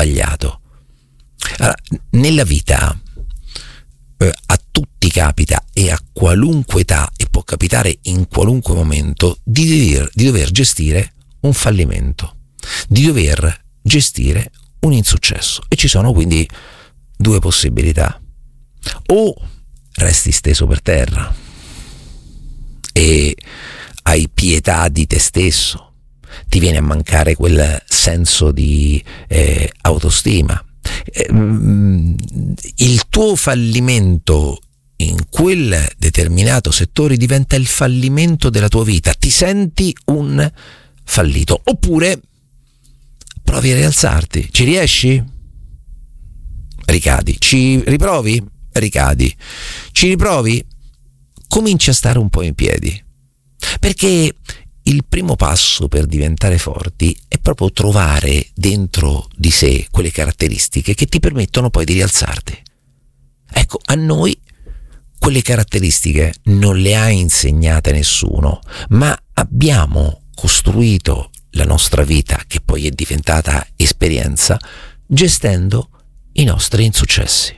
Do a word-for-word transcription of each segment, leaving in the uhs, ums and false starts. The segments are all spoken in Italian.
sbagliato. Allora, nella vita eh, a tutti capita, e a qualunque età, e può capitare in qualunque momento, di dover, di dover gestire un fallimento, di dover gestire un insuccesso. E ci sono quindi due possibilità: o resti steso per terra e hai pietà di te stesso, ti viene a mancare quel senso di eh, autostima, eh, il tuo fallimento in quel determinato settore diventa il fallimento della tua vita, ti senti un fallito. Oppure provi a rialzarti, ci riesci? Ricadi. Ci riprovi? Ricadi. Ci riprovi? Cominci a stare un po' in piedi, perché il primo passo per diventare forti è proprio trovare dentro di sé quelle caratteristiche che ti permettono poi di rialzarti. Ecco, a noi quelle caratteristiche non le ha insegnate nessuno, ma abbiamo costruito la nostra vita, che poi è diventata esperienza, gestendo i nostri insuccessi.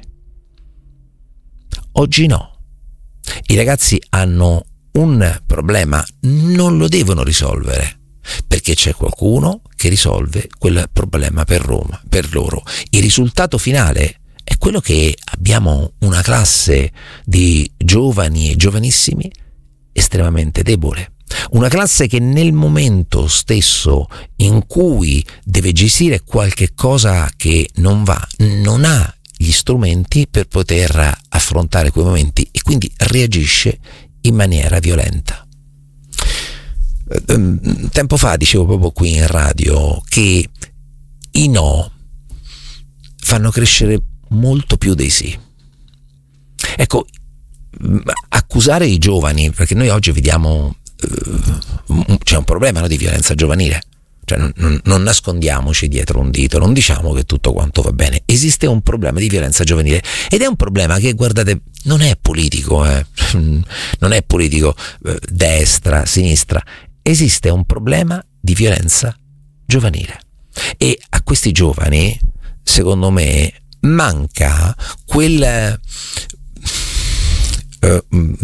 Oggi no. I ragazzi hanno un problema, non lo devono risolvere, perché c'è qualcuno che risolve quel problema per Roma, per loro. Il risultato finale è quello che abbiamo una classe di giovani e giovanissimi estremamente debole. Una classe che nel momento stesso in cui deve gestire qualche cosa che non va, non ha gli strumenti per poter affrontare quei momenti e quindi reagisce in maniera violenta. Tempo fa dicevo proprio qui in radio che i no fanno crescere molto più dei sì. Ecco, accusare i giovani, perché noi oggi vediamo uh, c'è un problema, no, di violenza giovanile. Cioè, non, non nascondiamoci dietro un dito, non diciamo che tutto quanto va bene. Esiste un problema di violenza giovanile, ed è un problema che, guardate, non è politico, eh. non è politico, eh, destra, sinistra. Esiste un problema di violenza giovanile, e a questi giovani, secondo me, manca quel eh,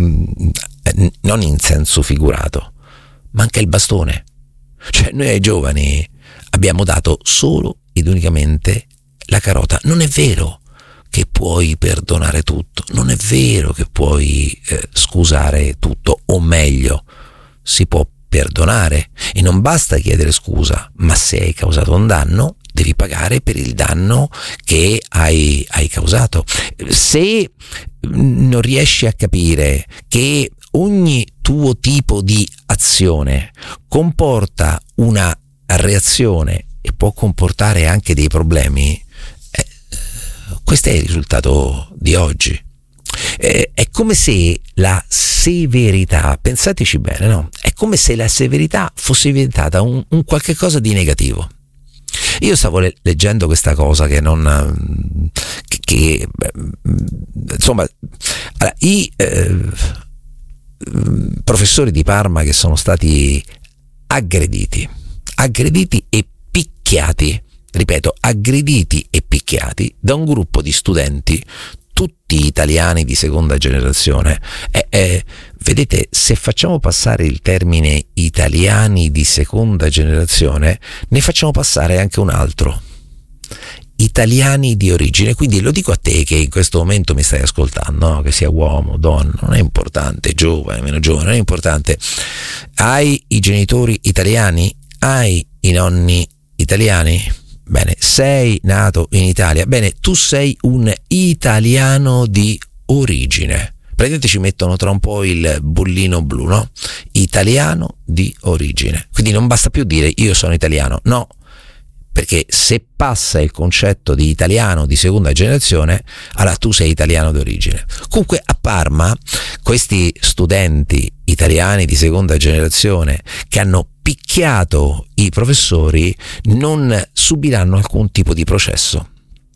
non in senso figurato, manca il bastone. Cioè, noi ai giovani abbiamo dato solo ed unicamente la carota. Non è vero che puoi perdonare tutto, non è vero che puoi eh, scusare tutto, o meglio, si può perdonare e non basta chiedere scusa, ma se hai causato un danno devi pagare per il danno che hai, hai causato. Se non riesci a capire che ogni tuo tipo di azione comporta una reazione e può comportare anche dei problemi, eh, questo è il risultato di oggi. Eh, è come se la severità, pensateci bene, no? È come se la severità fosse diventata un, un qualche cosa di negativo. Io stavo le- leggendo questa cosa che non che, che insomma, allora, i eh, professori di Parma che sono stati aggrediti, aggrediti e picchiati, ripeto, aggrediti e picchiati da un gruppo di studenti, tutti italiani di seconda generazione. Eh, eh, vedete, se facciamo passare il termine italiani di seconda generazione, ne facciamo passare anche un altro: italiani di origine. Quindi lo dico a te che in questo momento mi stai ascoltando, no? Che sia uomo, donna, non è importante, giovane, meno giovane, non è importante. Hai i genitori italiani? Hai i nonni italiani? Bene, sei nato in Italia, bene, tu sei un italiano di origine. Praticamente ci mettono tra un po' il bollino blu, no? Italiano di origine. Quindi non basta più dire io sono italiano, no, perché se passa il concetto di italiano di seconda generazione, allora tu sei italiano di origine. Comunque a Parma questi studenti italiani di seconda generazione che hanno picchiato i professori non subiranno alcun tipo di processo,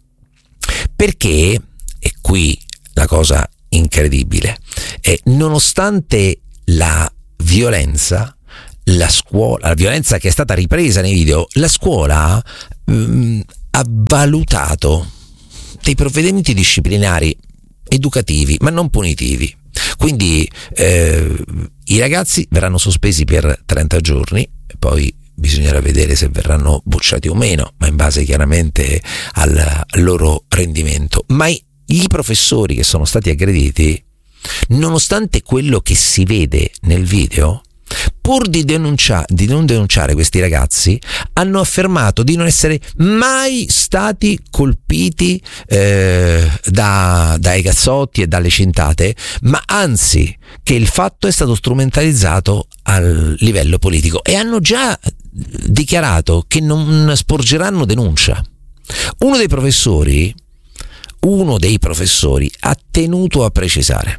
perché, e qui la cosa incredibile, è nonostante la violenza, la scuola, la violenza che è stata ripresa nei video, la scuola mh, ha valutato dei provvedimenti disciplinari educativi ma non punitivi. Quindi eh, i ragazzi verranno sospesi per trenta giorni, poi bisognerà vedere se verranno bocciati o meno, ma in base chiaramente al, al loro rendimento. Ma i, i professori che sono stati aggrediti, nonostante quello che si vede nel video, pur di, denuncia, di non denunciare questi ragazzi, hanno affermato di non essere mai stati colpiti eh, da, dai cazzotti e dalle cintate, ma anzi che il fatto è stato strumentalizzato al livello politico, e hanno già dichiarato che non sporgeranno denuncia. Uno dei professori, uno dei professori ha tenuto a precisare: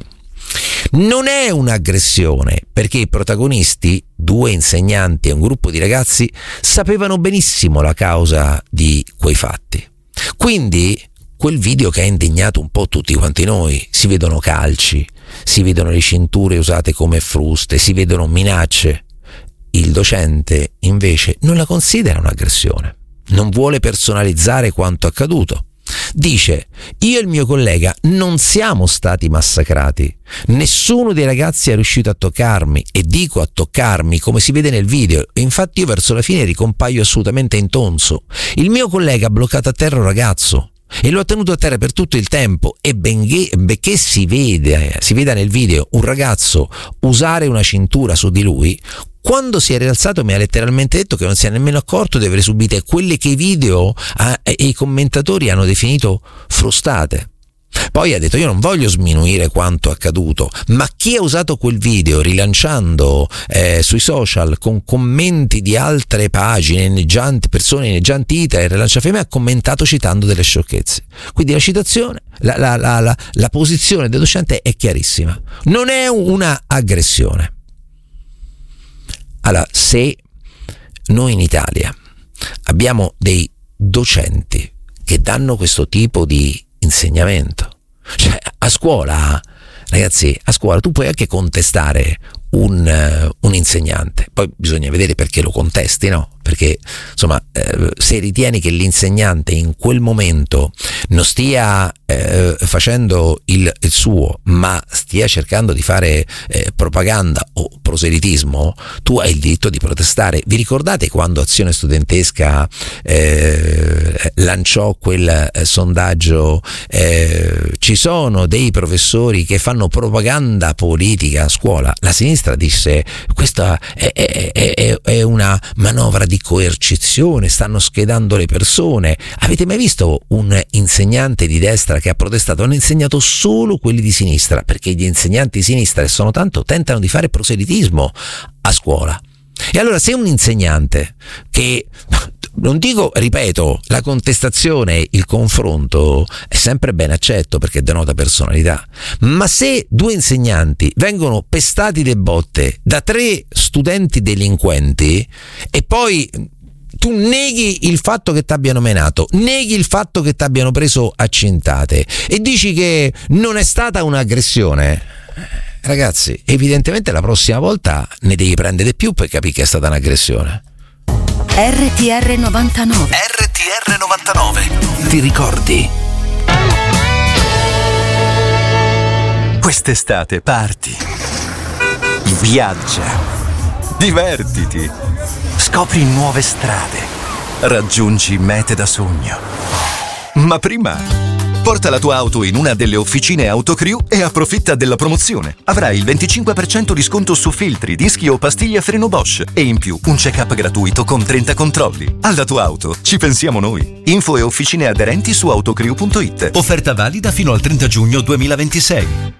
non è un'aggressione, perché i protagonisti, due insegnanti e un gruppo di ragazzi, sapevano benissimo la causa di quei fatti. Quindi quel video che ha indignato un po' tutti quanti noi, si vedono calci, si vedono le cinture usate come fruste, si vedono minacce. Il docente invece non la considera un'aggressione, non vuole personalizzare quanto accaduto. Dice: io e il mio collega non siamo stati massacrati, nessuno dei ragazzi è riuscito a toccarmi, e dico a toccarmi come si vede nel video, e infatti io verso la fine ricompaio assolutamente intonso. Il mio collega ha bloccato a terra un ragazzo e lo ha tenuto a terra per tutto il tempo, e benché, benché si vede, si veda nel video un ragazzo usare una cintura su di lui, quando si è rialzato mi ha letteralmente detto che non si è nemmeno accorto di aver subito quelle che i video ah, e i commentatori hanno definito frustate. Poi ha detto: io non voglio sminuire quanto accaduto, ma chi ha usato quel video rilanciando eh, sui social con commenti di altre pagine, inneggianti, persone inneggianti e rilanciafemme, ha commentato citando delle sciocchezze. Quindi la citazione, la, la, la, la, la posizione del docente è chiarissima, non è una aggressione. Allora, se noi in Italia abbiamo dei docenti che danno questo tipo di insegnamento, cioè a scuola, ragazzi, a scuola tu puoi anche contestare un, uh, un insegnante, poi bisogna vedere perché lo contesti, no? Perché insomma eh, se ritieni che l'insegnante in quel momento non stia eh, facendo il, il suo, ma stia cercando di fare eh, propaganda o proselitismo, tu hai il diritto di protestare. Vi ricordate quando Azione Studentesca eh, lanciò quel eh, sondaggio? Eh, ci sono dei professori che fanno propaganda politica a scuola. La sinistra disse: questa è, è, è, è una manovra di coercizione, stanno schedando le persone. Avete mai visto un insegnante di destra che ha protestato? Hanno insegnato solo quelli di sinistra, perché gli insegnanti di sinistra, e sono tanto, tentano di fare proselitismo a scuola. E allora, se un insegnante che, non dico, ripeto, la contestazione, il confronto è sempre ben accetto perché denota personalità, ma se due insegnanti vengono pestati de botte da tre studenti delinquenti e poi tu neghi il fatto che ti abbiano menato, neghi il fatto che ti abbiano preso a cintate e dici che non è stata un'aggressione, ragazzi, evidentemente la prossima volta ne devi prendere di più per capire che è stata un'aggressione. R T R novantanove. R T R novantanove. Ti ricordi? Quest'estate parti, viaggia, divertiti, scopri nuove strade, raggiungi mete da sogno. Ma prima porta la tua auto in una delle officine Autocrew e approfitta della promozione. Avrai il venticinque per cento di sconto su filtri, dischi o pastiglie a freno Bosch e in più un check-up gratuito con trenta controlli. Alla tua auto ci pensiamo noi. Info e officine aderenti su autocrew punto it. Offerta valida fino al trenta giugno duemilaventisei.